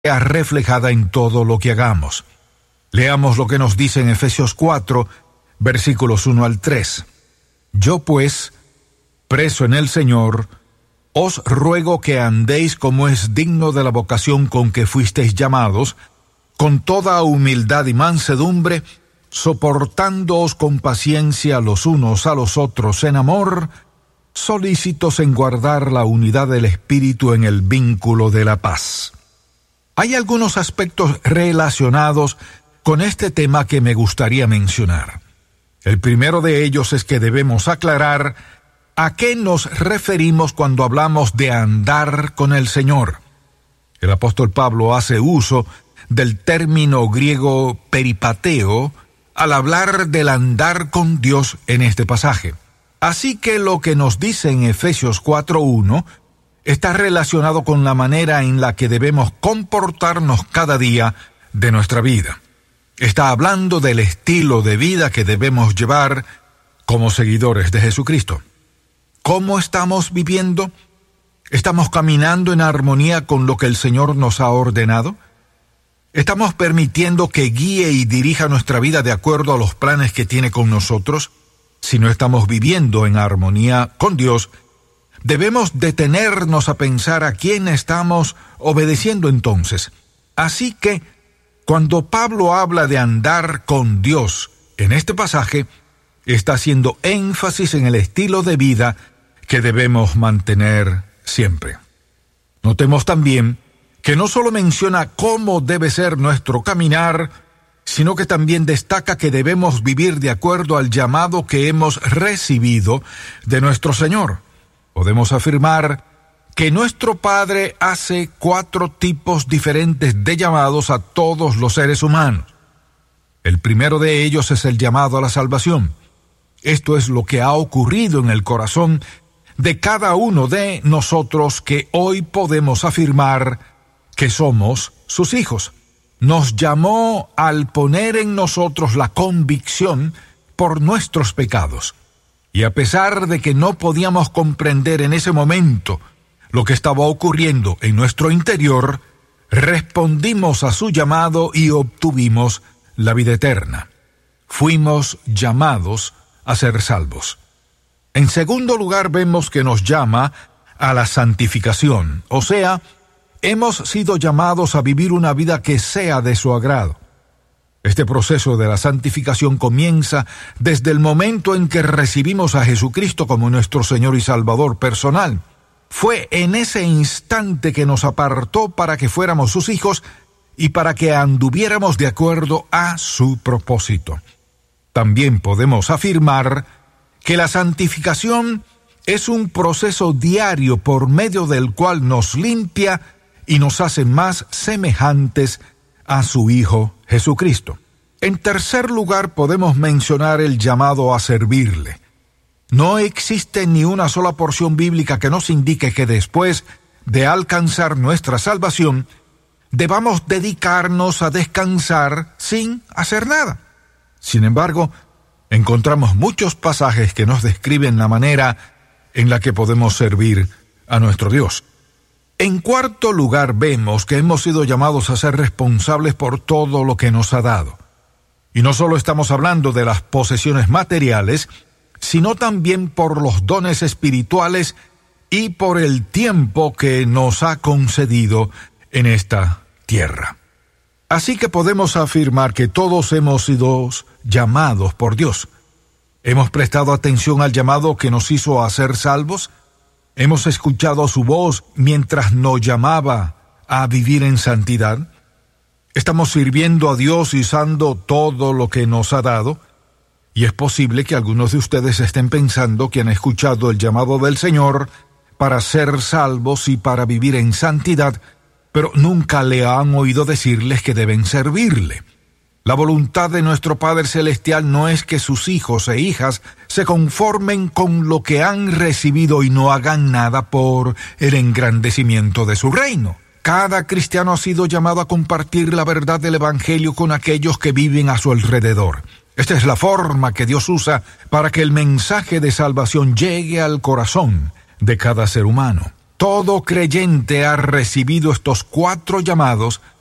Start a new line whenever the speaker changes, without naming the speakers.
sea reflejada en todo lo que hagamos. Leamos lo que nos dice en Efesios 4, versículos 1 al 3. Yo pues, preso en el Señor, os ruego que andéis como es digno de la vocación con que fuisteis llamados, con toda humildad y mansedumbre, soportándoos con paciencia los unos a los otros en amor, solícitos en guardar la unidad del Espíritu en el vínculo de la paz. Hay algunos aspectos relacionados con este tema que me gustaría mencionar. El primero de ellos es que debemos aclarar a qué nos referimos cuando hablamos de andar con el Señor. El apóstol Pablo hace uso del término griego peripateo al hablar del andar con Dios en este pasaje. Así que lo que nos dice en Efesios 4:1 está relacionado con la manera en la que debemos comportarnos cada día de nuestra vida. Está hablando del estilo de vida que debemos llevar como seguidores de Jesucristo. ¿Cómo estamos viviendo? ¿Estamos caminando en armonía con lo que el Señor nos ha ordenado? ¿Estamos permitiendo que guíe y dirija nuestra vida de acuerdo a los planes que tiene con nosotros? Si no estamos viviendo en armonía con Dios, debemos detenernos a pensar a quién estamos obedeciendo entonces. Así que, cuando Pablo habla de andar con Dios en este pasaje, está haciendo énfasis en el estilo de vida que debemos mantener siempre. Notemos también que no solo menciona cómo debe ser nuestro caminar, sino que también destaca que debemos vivir de acuerdo al llamado que hemos recibido de nuestro Señor. Podemos afirmar que nuestro Padre hace 4 tipos diferentes de llamados a todos los seres humanos. El primero de ellos es el llamado a la salvación. Esto es lo que ha ocurrido en el corazón de cada uno de nosotros que hoy podemos afirmar que somos sus hijos. Nos llamó al poner en nosotros la convicción por nuestros pecados. Y a pesar de que no podíamos comprender en ese momento lo que estaba ocurriendo en nuestro interior, respondimos a su llamado y obtuvimos la vida eterna. Fuimos llamados a ser salvos. En segundo lugar, vemos que nos llama a la santificación, o sea, hemos sido llamados a vivir una vida que sea de su agrado. Este proceso de la santificación comienza desde el momento en que recibimos a Jesucristo como nuestro Señor y Salvador personal. Fue en ese instante que nos apartó para que fuéramos sus hijos y para que anduviéramos de acuerdo a su propósito. También podemos afirmar que la santificación es un proceso diario por medio del cual nos limpia y nos hace más semejantes a su Hijo Jesucristo. En tercer lugar, podemos mencionar el llamado a servirle. No existe ni una sola porción bíblica que nos indique que después de alcanzar nuestra salvación, debamos dedicarnos a descansar sin hacer nada. Sin embargo, encontramos muchos pasajes que nos describen la manera en la que podemos servir a nuestro Dios. En cuarto lugar, vemos que hemos sido llamados a ser responsables por todo lo que nos ha dado. Y no solo estamos hablando de las posesiones materiales, sino también por los dones espirituales y por el tiempo que nos ha concedido en esta tierra. Así que podemos afirmar que todos hemos sido llamados por Dios. ¿Hemos prestado atención al llamado que nos hizo a ser salvos? ¿Hemos escuchado su voz mientras nos llamaba a vivir en santidad? ¿Estamos sirviendo a Dios y usando todo lo que nos ha dado? Y es posible que algunos de ustedes estén pensando que han escuchado el llamado del Señor para ser salvos y para vivir en santidad, pero nunca le han oído decirles que deben servirle. La voluntad de nuestro Padre Celestial no es que sus hijos e hijas se conformen con lo que han recibido y no hagan nada por el engrandecimiento de su reino. Cada cristiano ha sido llamado a compartir la verdad del Evangelio con aquellos que viven a su alrededor. Esta es la forma que Dios usa para que el mensaje de salvación llegue al corazón de cada ser humano. Todo creyente ha recibido estos 4 llamados